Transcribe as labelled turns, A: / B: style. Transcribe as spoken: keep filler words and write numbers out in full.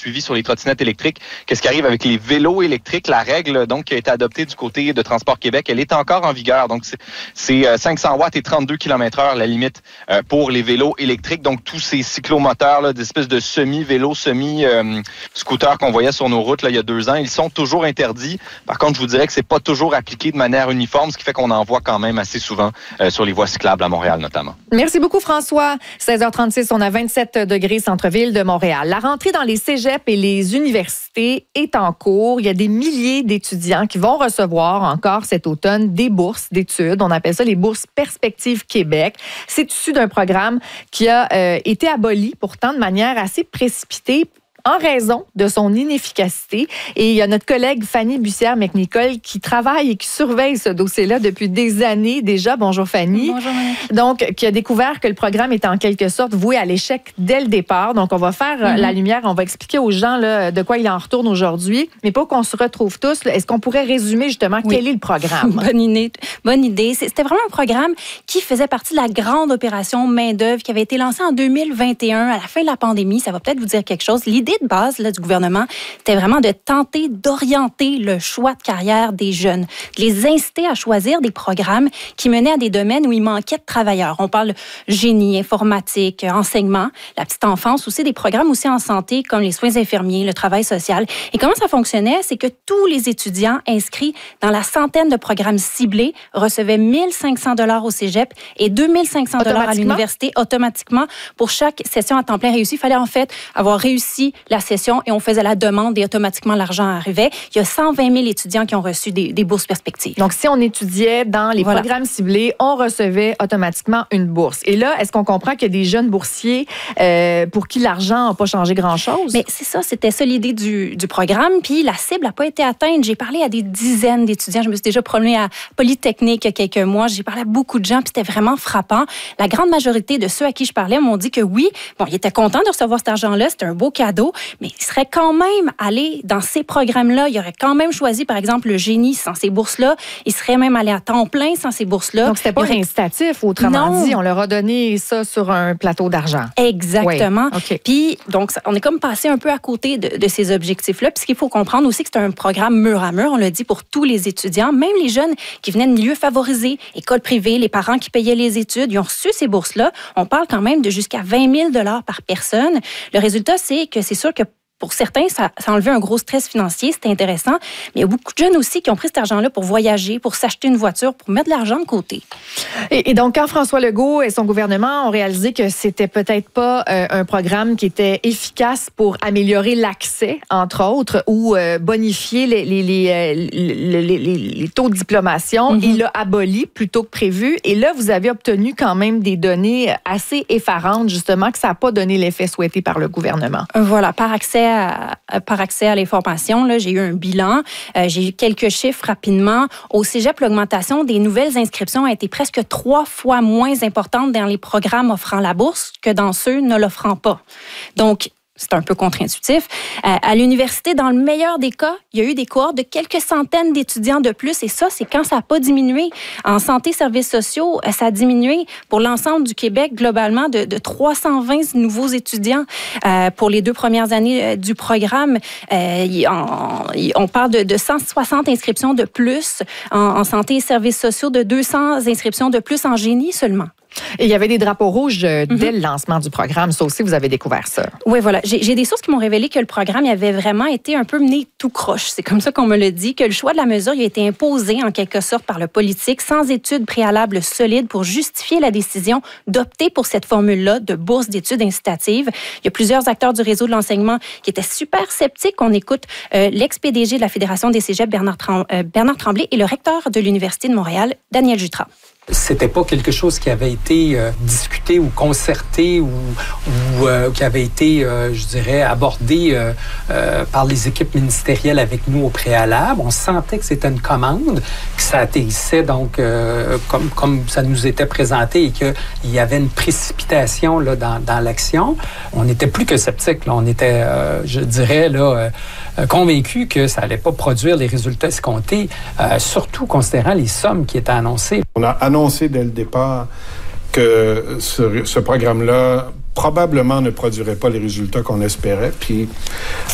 A: suivi sur les trottinettes électriques. Qu'est-ce qui arrive avec les vélos électriques? La règle donc qui a été adoptée du côté de Transport Québec, elle est encore en vigueur. Donc, c'est, c'est cinq cents watts et trente-deux kilomètres heure la limite euh, pour les vélos électriques. Donc, tous ces cyclomoteurs, là, des espèces de semi-vélos, semi-scooters euh, qu'on voyait sur nos routes là, il y a deux ans, ils sont toujours interdits. Par contre, je vous dirais que c'est pas toujours appliqué de manière uniforme, ce qui fait qu'on en voit quand même assez souvent euh, sur les voies cyclables à Montréal notamment.
B: Merci beaucoup, François. seize heures trente-six, on a vingt-sept degrés centre-ville de Montréal. La rentrée dans les cégeps et les universités est en cours. Il y a des milliers d'étudiants qui vont recevoir encore cet automne des bourses d'études. On appelle ça les bourses Perspectives Québec. C'est issu d'un programme qui a euh, été aboli pourtant de manière assez précipitée en raison de son inefficacité. Et il y a notre collègue Fanny Bussière-McNicol qui travaille et qui surveille ce dossier-là depuis des années déjà. Bonjour Fanny.
C: Bonjour Monique.
B: Donc, qui a découvert que le programme était en quelque sorte voué à l'échec dès le départ. Donc, on va faire mm-hmm. la lumière, on va expliquer aux gens là, de quoi il en retourne aujourd'hui. Mais pour qu'on se retrouve tous, là, est-ce qu'on pourrait résumer justement oui. quel est le programme?
C: Bonne idée. Bonne idée. C'était vraiment un programme qui faisait partie de la grande opération main-d'œuvre qui avait été lancée en deux mille vingt et un à la fin de la pandémie. Ça va peut-être vous dire quelque chose. L'idée de base là, du gouvernement, c'était vraiment de tenter d'orienter le choix de carrière des jeunes, de les inciter à choisir des programmes qui menaient à des domaines où il manquait de travailleurs. On parle génie, informatique, enseignement, la petite enfance, aussi des programmes aussi en santé comme les soins infirmiers, le travail social. Et comment ça fonctionnait? C'est que tous les étudiants inscrits dans la centaine de programmes ciblés recevaient mille cinq cents dollars au cégep et deux mille cinq cents dollars à l'université automatiquement pour chaque session à temps plein réussie. Il fallait en fait avoir réussi la session et on faisait la demande et automatiquement l'argent arrivait. Il y a cent vingt mille étudiants qui ont reçu des, des bourses perspectives.
B: Donc, si on étudiait dans les voilà. programmes ciblés, on recevait automatiquement une bourse. Et là, est-ce qu'on comprend qu'il y a des jeunes boursiers euh, pour qui l'argent n'a pas changé grand-chose?
C: Mais c'est ça, c'était ça l'idée du, du programme. Puis la cible n'a pas été atteinte. J'ai parlé à des dizaines d'étudiants. Je me suis déjà promenée à Polytechnique il y a quelques mois. J'ai parlé à beaucoup de gens, puis c'était vraiment frappant. La grande majorité de ceux à qui je parlais m'ont dit que oui, bon, ils étaient contents de recevoir cet argent-là. C'était un beau cadeau, mais ils seraient quand même allés dans ces programmes-là. Ils auraient quand même choisi, par exemple, le génie sans ces bourses-là. Ils seraient même allés à temps plein sans ces bourses-là.
B: Donc, c'était pas aurait... incitatif, autrement non. dit. On leur a donné ça sur un plateau d'argent.
C: Exactement.
B: Oui. Okay.
C: Puis, donc, on est comme passé un peu à côté de, de ces objectifs-là. Puis, ce qu'il faut comprendre aussi, que c'est un programme mur à mur. On l'a dit pour tous les étudiants, même les jeunes qui venaient de milieux favorisés, écoles privées, les parents qui payaient les études, ils ont reçu ces bourses-là. On parle quand même de jusqu'à vingt mille dollars par personne. Le résultat, c'est que c'est sûr que pour certains, ça, ça a enlevé un gros stress financier, c'était intéressant. Mais il y a beaucoup de jeunes aussi qui ont pris cet argent-là pour voyager, pour s'acheter une voiture, pour mettre de l'argent de côté.
B: Et, et donc, quand François Legault et son gouvernement ont réalisé que c'était peut-être pas euh, un programme qui était efficace pour améliorer l'accès, entre autres, ou euh, bonifier les, les, les, euh, les, les, les, les taux de diplomation, mm-hmm. il l'a aboli plutôt que prévu. Et là, vous avez obtenu quand même des données assez effarantes, justement, que ça n'a pas donné l'effet souhaité par le gouvernement.
C: Voilà, par accès À, par accès à l'information. Là, j'ai eu un bilan. Euh, j'ai eu quelques chiffres rapidement. Au cégep, l'augmentation des nouvelles inscriptions a été presque trois fois moins importante dans les programmes offrant la bourse que dans ceux ne l'offrant pas. Donc, c'est un peu contre-intuitif. Euh, à l'université, dans le meilleur des cas, il y a eu des cohortes de quelques centaines d'étudiants de plus et ça, c'est quand ça n'a pas diminué. En santé, services sociaux, ça a diminué pour l'ensemble du Québec globalement de, de trois cent vingt nouveaux étudiants euh, pour les deux premières années euh, du programme. Euh, on, on parle de, de cent soixante inscriptions de plus en, en santé et services sociaux, de deux cents inscriptions de plus en génie seulement.
B: Et il y avait des drapeaux rouges dès mm-hmm. le lancement du programme. Ça aussi, vous avez découvert ça.
C: Oui, voilà. J'ai, j'ai des sources qui m'ont révélé que le programme avait vraiment été un peu mené tout croche. C'est comme ça qu'on me le dit, que le choix de la mesure il a été imposé en quelque sorte par le politique, sans études préalables solides pour justifier la décision d'opter pour cette formule-là de bourse d'études incitatives. Il y a plusieurs acteurs du réseau de l'enseignement qui étaient super sceptiques. On écoute euh, l'ex-P D G de la Fédération des cégeps, Bernard, Trem- euh, Bernard Tremblay, et le recteur de l'Université de Montréal, Daniel Jutras.
D: C'était pas quelque chose qui avait été euh, discuté ou concerté ou, ou euh, qui avait été, euh, je dirais, abordé euh, euh, par les équipes ministérielles avec nous au préalable. On sentait que c'était une commande, que ça atterrissait donc euh, comme, comme ça nous était présenté et qu'il y avait une précipitation là, dans, dans l'action. On était plus que sceptiques. Là. On était, euh, je dirais, là, euh, convaincus que ça allait pas produire les résultats escomptés, euh, surtout considérant les sommes qui étaient annoncées.
E: On a annoncé dès le départ que ce, ce programme-là probablement ne produirait pas les résultats qu'on espérait. Puis